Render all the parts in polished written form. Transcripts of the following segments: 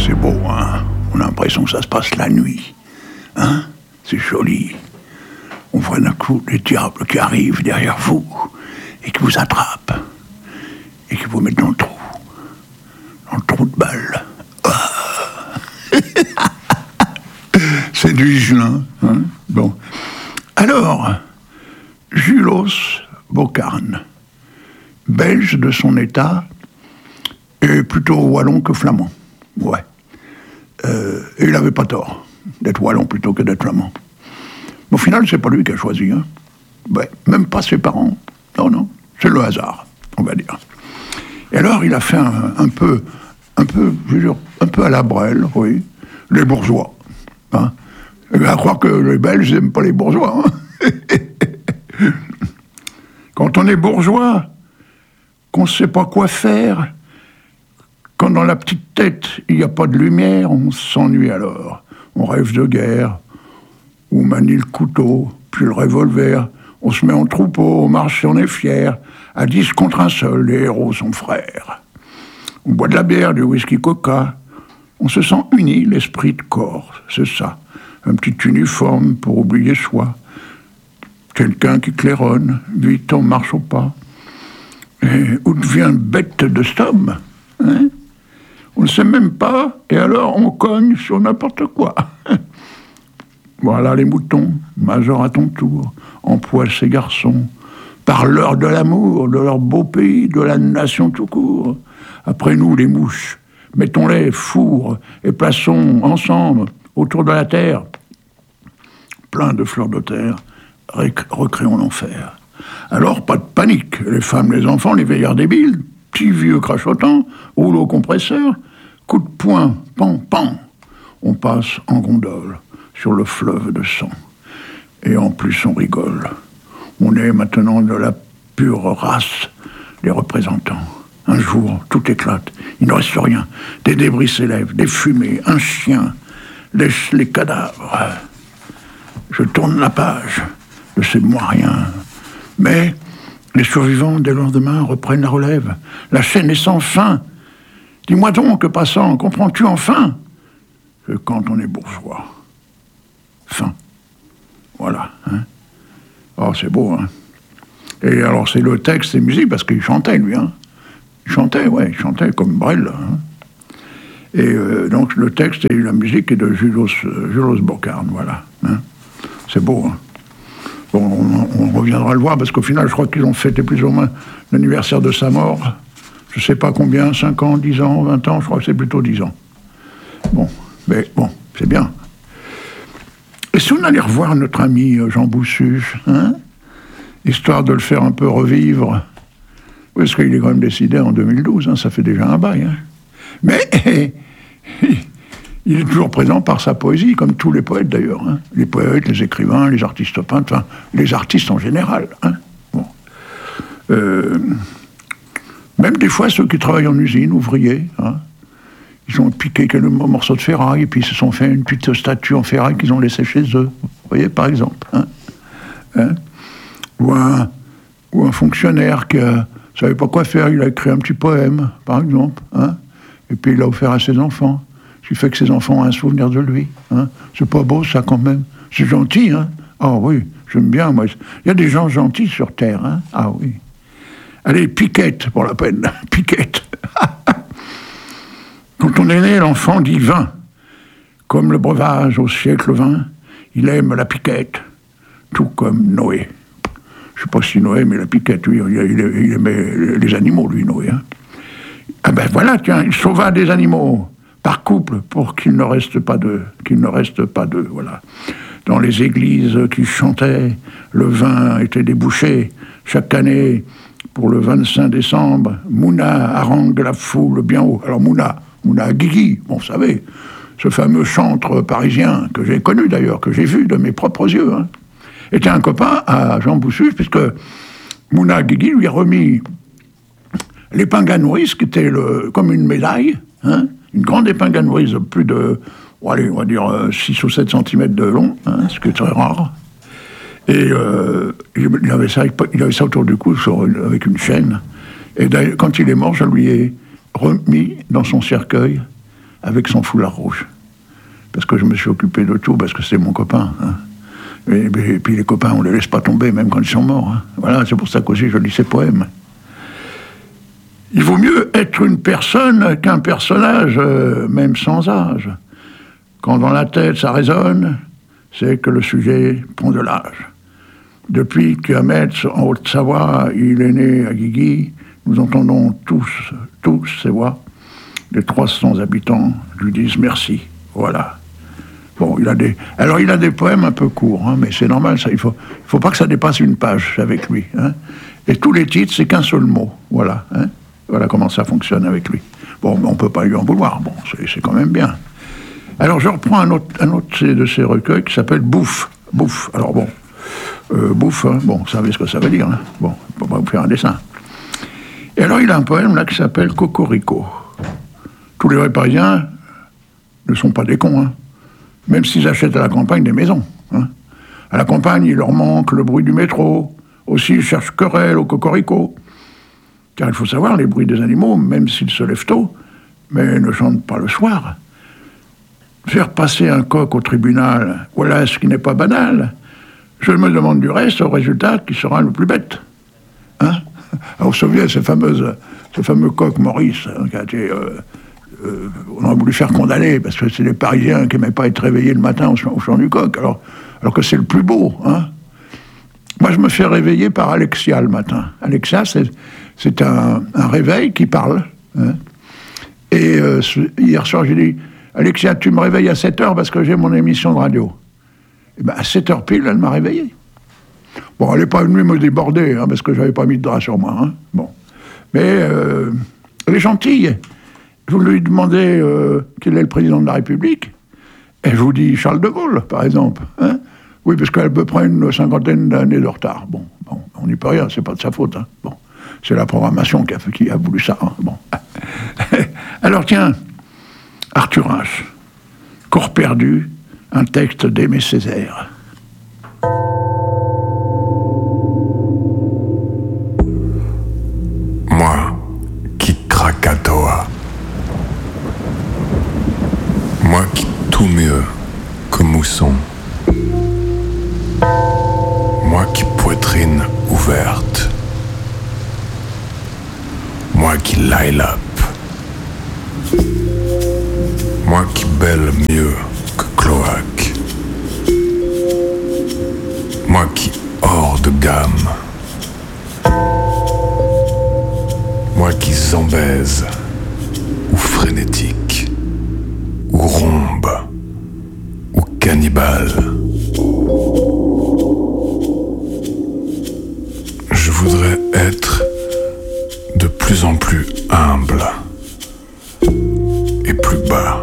C'est beau, hein? On a l'impression que ça se passe la nuit. Hein? C'est joli. On voit d'un coup les diables qui arrivent derrière vous et qui vous attrapent et qui vous mettent dans le trou. Dans le trou de balle. Ah. C'est du Jules, hein? Bon. Alors, Julos Bocarn, belge de son état, et plutôt wallon que flamand. Ouais. Et il n'avait pas tort d'être wallon plutôt que d'être flamand. Mais au final, c'est pas lui qui a choisi. Hein. Ouais, même pas ses parents. Non, c'est le hasard, on va dire. Et alors, il a fait un peu, je veux dire, un peu à la Brel, oui, les bourgeois. Hein. À croire que les Belges n'aiment pas les bourgeois. Hein. Quand on est bourgeois, qu'on ne sait pas quoi faire, quand dans la petite tête, il n'y a pas de lumière, on s'ennuie alors. On rêve de guerre, on manie le couteau, puis le revolver, on se met en troupeau, on marche et on est fier. À 10 contre un seul, les héros sont frères. On boit de la bière, du whisky coca. On se sent uni, l'esprit de corps, c'est ça. Un petit uniforme pour oublier soi. Quelqu'un qui claironne, vite on marche au pas. Et où devient bête de somme, hein? On ne sait même pas, et alors on cogne sur n'importe quoi. Voilà les moutons, major à ton tour, empoile ces garçons, parleurs de l'amour, de leur beau pays, de la nation tout court. Après nous, les mouches, mettons-les four et plaçons ensemble, autour de la terre, plein de fleurs de terre, recréons l'enfer. Alors, pas de panique, les femmes, les enfants, les veillards débiles, petits vieux crachotants, rouleau compresseur, coup de poing, pan, pan, on passe en gondole sur le fleuve de sang. Et en plus, on rigole. On est maintenant de la pure race des représentants. Un jour, tout éclate, il ne reste rien. Des débris s'élèvent, des fumées, un chien lèche les cadavres. Je tourne la page de ces moiriens. Mais les survivants, dès le lendemain, reprennent la relève. La chaîne est sans fin. Dis-moi donc, passant, comprends-tu enfin que quand on est bourgeois, fin. Voilà. Hein. Oh, c'est beau, hein. Et alors, c'est le texte et musique, parce qu'il chantait, lui, hein. Il chantait comme Brel. Hein. Et donc, le texte et la musique est de Julos Bocarn, voilà. Hein. C'est beau, hein. Bon, on reviendra le voir, parce qu'au final, je crois qu'ils ont fêté plus ou moins l'anniversaire de sa mort. Je ne sais pas combien, 5 ans, 10 ans, 20 ans, je crois que c'est plutôt 10 ans. Bon, mais bon, c'est bien. Et si on allait revoir notre ami Jean Boussuche, hein, histoire de le faire un peu revivre, parce qu'il est quand même décédé en 2012, hein, ça fait déjà un bail. Hein. Mais il est toujours présent par sa poésie, comme tous les poètes d'ailleurs. Hein. Les poètes, les écrivains, les artistes peintres, enfin, les artistes en général. Hein. Bon. Même des fois, ceux qui travaillent en usine, ouvriers, hein, ils ont piqué quelques morceaux de ferraille, et puis ils se sont fait une petite statue en ferraille qu'ils ont laissée chez eux. Vous voyez, par exemple. Hein. Hein. Ou un fonctionnaire qui ne savait pas quoi faire, il a écrit un petit poème, par exemple. Hein. Et puis il l'a offert à ses enfants. Ce qui fait que ses enfants ont un souvenir de lui. Hein. C'est pas beau, ça, quand même. C'est gentil, hein. Ah oui, j'aime bien, moi. Il y a des gens gentils sur Terre, hein. Ah oui. Allez, piquette, pour la peine. Piquette. Quand on est né, l'enfant dit vin. Comme le breuvage au siècle XX, il aime la piquette. Tout comme Noé. Je ne sais pas si Noé aimait la piquette, lui. Il aimait les animaux, lui, Noé. Hein. Ah ben voilà, tiens, il sauva des animaux par couple pour qu'il ne reste pas d'eux, voilà. Dans les églises qui chantaient, le vin était débouché. Chaque année, pour le 25 décembre, Mouna harangue la foule bien haut. Alors Mouna Guigui, bon, vous savez, ce fameux chantre parisien que j'ai connu d'ailleurs, que j'ai vu de mes propres yeux, hein, était un copain à Jean Boussuche, puisque Mouna Guigui lui a remis l'épingle à nourrice, qui était comme une médaille, hein, une grande épingle à nourrice de plus de, allez, on va dire 6 ou 7 cm de long, hein, ce qui est très rare. Et il avait ça autour du cou avec une chaîne. Et quand il est mort, je lui ai remis dans son cercueil avec son foulard rouge. Parce que je me suis occupé de tout, parce que c'est mon copain. Hein. Et puis les copains, on ne les laisse pas tomber, même quand ils sont morts. Hein. Voilà, c'est pour ça qu'aussi je lis ses poèmes. Il vaut mieux être une personne qu'un personnage, même sans âge. Quand dans la tête ça résonne, c'est que le sujet prend de l'âge. Depuis qu'Ahmed, en Haute-Savoie, il est né à Guigui, nous entendons tous ces voix. Les 300 habitants lui disent merci. Voilà. Bon, il a des poèmes un peu courts, hein, mais c'est normal, ça. Il faut pas que ça dépasse une page avec lui. Hein. Et tous les titres, c'est qu'un seul mot. Voilà. Hein. Voilà comment ça fonctionne avec lui. Bon, on peut pas lui en vouloir. Bon, c'est quand même bien. Alors, je reprends un autre de ces recueils qui s'appelle Bouffe. Bouffe. Alors bon, bouffe, hein, bon, vous savez ce que ça veut dire. Hein. Bon, on va vous faire un dessin. Et alors, il a un poème là qui s'appelle Cocorico. Tous les vrais Parisiens ne sont pas des cons, hein. Même s'ils achètent à la campagne des maisons. Hein. À la campagne, il leur manque le bruit du métro. Aussi, ils cherchent querelle au cocorico. Car il faut savoir, les bruits des animaux, même s'ils se lèvent tôt, mais ne chantent pas le soir. Faire passer un coq au tribunal, voilà ce qui n'est pas banal. Je me demande du reste au résultat qui sera le plus bête. Hein. Alors, vous vous souvenez, ce fameux coq Maurice, hein, qui a été... on a voulu faire condamner, parce que c'est les Parisiens qui n'aimaient pas être réveillés le matin au chant du coq, alors que c'est le plus beau. Hein. Moi, je me fais réveiller par Alexia le matin. Alexia, c'est un réveil qui parle. Hein. Et hier soir, j'ai dit, Alexia, tu me réveilles à 7h parce que j'ai mon émission de radio. Et bien, à 7h pile, elle m'a réveillé. Bon, elle n'est pas venue me déborder, hein, parce que je n'avais pas mis de drap sur moi. Hein. Bon. Mais elle est gentille. Vous lui demandez quel est le président de la République, et je vous dis Charles de Gaulle, par exemple. Hein. Oui, parce qu'elle peut prendre une 50aine d'années de retard. Bon, on n'y peut rien, c'est pas de sa faute. Hein. Bon, c'est la programmation qui a voulu ça. Hein. Bon. Alors tiens, Arthur H. Corps perdu, un texte d'Aimé Césaire. Moi qui Krakatoa, moi qui tout mieux que mousson, moi qui poitrine ouverte, moi qui line up, moi qui belle mieux que cloaque, moi qui hors de gamme, moi qui zambaise ou frénétique, ou rombe, ou cannibale. Je voudrais être de plus en plus humble et plus bas,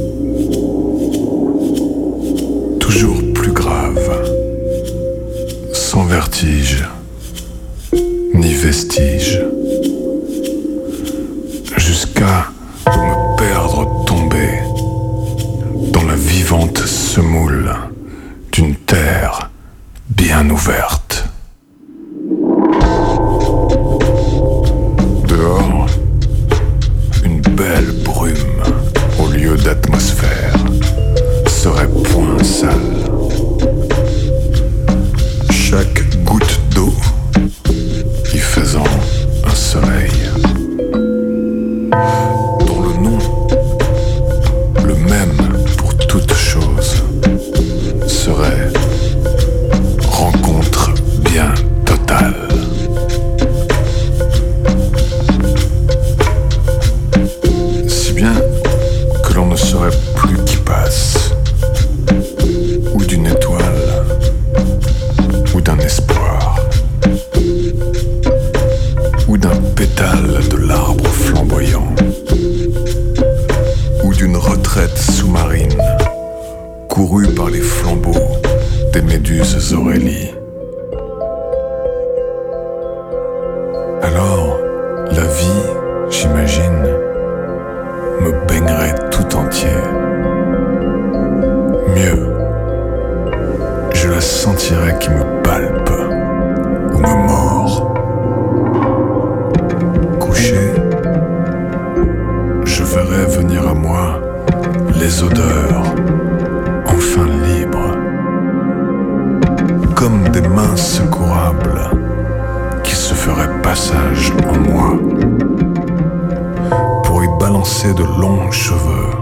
toujours plus grave, sans vertige ni vestige, jusqu'à me perdre tombé dans la vivante semoule d'une terre bien ouverte. Dehors, une belle brume au lieu d'atmosphère serait point sale. Chaque goutte d'eau y faisant un soleil. Dont le nom, le même pour toute chose, serait rencontre bien totale. Si bien que l'on ne saurait plus qui passe, ou d'une étoile, ou d'un espoir, ou d'un pétale de l'arbre flamboyant, ou d'une retraite sous-marine, courue par les flambeaux des méduses Aurélie. Alors, la vie, j'imagine, me baignerait tout entier. Mieux, je la sentirais qui me palpe ou me mord. Couché, je verrais venir à moi les odeurs, enfin libres, comme des mains secourables qui se feraient passage en moi pour y balancer de longs cheveux